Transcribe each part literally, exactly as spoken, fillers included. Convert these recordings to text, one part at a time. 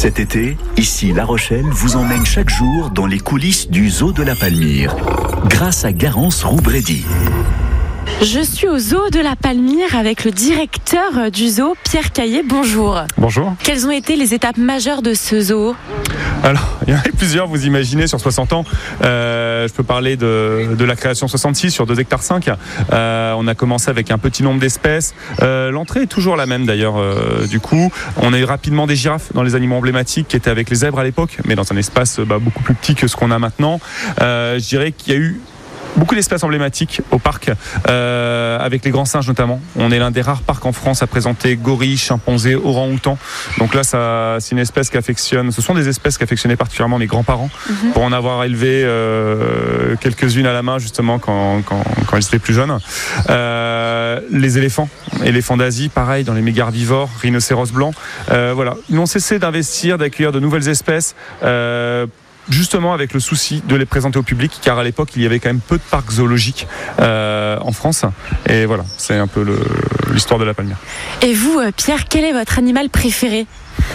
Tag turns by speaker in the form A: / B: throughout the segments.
A: Cet été, ici La Rochelle vous emmène chaque jour dans les coulisses du zoo de la Palmyre, grâce à Garance Roubrédy.
B: Je suis au zoo de la Palmyre avec le directeur du zoo, Pierre Caillé. Bonjour.
C: Bonjour.
B: Quelles ont été les étapes majeures de ce zoo ?
C: Alors, il y en a plusieurs, vous imaginez, sur soixante ans. Euh, je peux parler de, de la création soixante-six sur deux hectares cinq. Euh, on a commencé avec un petit nombre d'espèces. Euh, l'entrée est toujours la même d'ailleurs. Euh, du coup, on a eu rapidement des girafes dans les animaux emblématiques qui étaient avec les zèbres à l'époque, mais dans un espace bah, beaucoup plus petit que ce qu'on a maintenant. Euh, je dirais qu'il y a eu beaucoup d'espèces emblématiques au parc, euh, avec les grands singes notamment. On est l'un des rares parcs en France à présenter gorilles, chimpanzés, orang-outans. Donc là, ça, c'est une espèce qui affectionne. Ce sont des espèces qui affectionnaient particulièrement mes grands-parents, mm-hmm. pour en avoir élevé euh, quelques-unes à la main justement quand, quand, quand ils étaient plus jeunes. Euh, les éléphants, éléphants d'Asie, pareil dans les méga herbivores, rhinocéros blancs. Euh, voilà, ils n'ont cessé d'investir, d'accueillir de nouvelles espèces. Euh, Justement avec le souci de les présenter au public, car à l'époque il y avait quand même peu de parcs zoologiques euh, en France. Et voilà, c'est un peu le, l'histoire de la Palmyre.
B: Et vous, Pierre, quel est votre animal préféré ?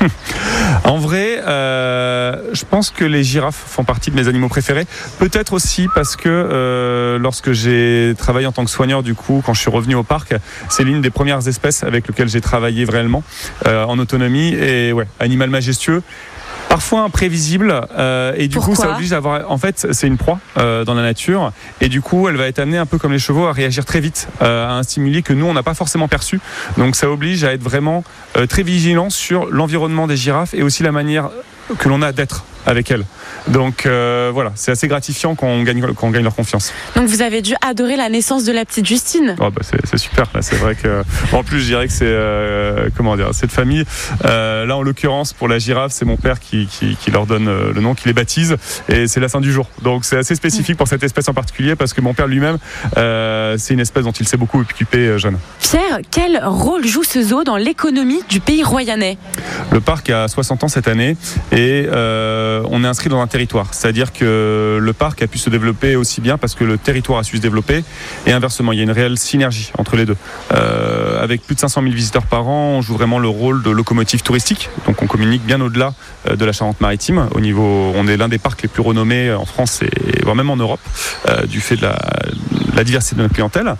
C: En vrai, euh, je pense que les girafes font partie de mes animaux préférés. Peut-être aussi parce que euh, lorsque j'ai travaillé en tant que soigneur, du coup, quand je suis revenu au parc, c'est l'une des premières espèces avec lesquelles j'ai travaillé réellement euh, en autonomie. Et ouais, animal majestueux. Parfois imprévisible euh, et du
B: Pourquoi ?
C: coup ça oblige à avoir. En fait, c'est une proie euh, dans la nature et du coup elle va être amenée un peu comme les chevaux à réagir très vite euh, à un stimuli que nous on n'a pas forcément perçu. Donc ça oblige à être vraiment euh, très vigilant sur l'environnement des girafes et aussi la manière que l'on a d'être avec elles. Donc euh, voilà, c'est assez gratifiant quand on gagne, quand on gagne leur confiance.
B: Donc vous avez dû adorer la naissance de la petite Justine.
C: Oh bah c'est, c'est super, là c'est vrai que en plus je dirais que c'est euh, comment dire, cette famille. Euh, là en l'occurrence pour la girafe, c'est mon père qui, qui, qui leur donne le nom, qui les baptise et c'est la saint du jour. Donc c'est assez spécifique pour cette espèce en particulier parce que mon père lui-même, euh, c'est une espèce dont il s'est beaucoup occupé jeune.
B: Pierre, quel rôle joue ce zoo dans l'économie du pays royannais ?
C: Le parc a soixante ans cette année et euh, on est inscrit dans un territoire. C'est-à-dire que le parc a pu se développer aussi bien parce que le territoire a su se développer et inversement, il y a une réelle synergie entre les deux. Euh, avec plus de cinq cent mille visiteurs par an, on joue vraiment le rôle de locomotive touristique. Donc on communique bien au-delà de la Charente-Maritime. Au niveau, on est l'un des parcs les plus renommés en France et voire même en Europe euh, du fait de la, la diversité de notre clientèle.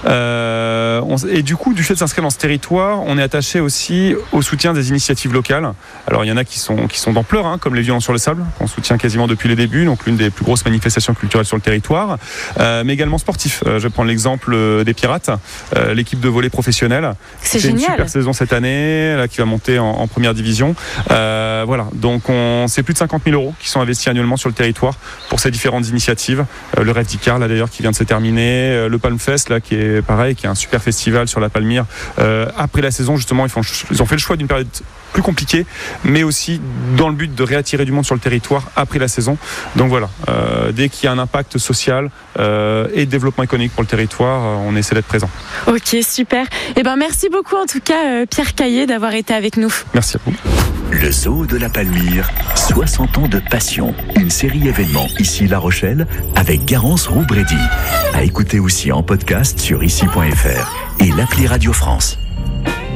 C: Euh, on, et du coup, du fait de s'inscrire dans ce territoire, on est attaché aussi au soutien des initiatives locales. Alors il y en a qui sont, qui sont d'ampleur, hein, comme les Violences sur le sable, qu'on soutient quasiment depuis les débuts, donc l'une des plus grosses manifestations culturelles sur le territoire, euh, mais également sportifs. Euh, je vais prendre l'exemple des Pirates, euh, l'équipe de volley professionnelle.
B: C'est,
C: c'est
B: génial.
C: Une super saison cette année, là, qui va monter en, en première division. Euh, voilà, donc on, c'est plus de cinquante mille euros qui sont investis annuellement sur le territoire pour ces différentes initiatives. Euh, le Rêve d'Icar, là d'ailleurs, qui vient de se terminer, euh, le Palm Fest, là, qui est pareil, qui est un super festival sur la Palmyre. Euh, après la saison, justement, ils, font, ils ont fait le choix d'une période plus compliquée, mais aussi dans le but de réattirer du monde sur le territoire après la saison. Donc voilà, euh, dès qu'il y a un impact social euh, et développement économique pour le territoire, euh, on essaie d'être présent.
B: Ok, super. Eh ben, merci beaucoup en tout cas, euh, Pierre Caillé, d'avoir été avec nous.
C: Merci à vous.
A: Le zoo de la Palmyre, soixante ans de passion. Une série événement ici La Rochelle avec Garance Roubrédy. À écouter aussi en podcast sur ici point f r et l'appli Radio France.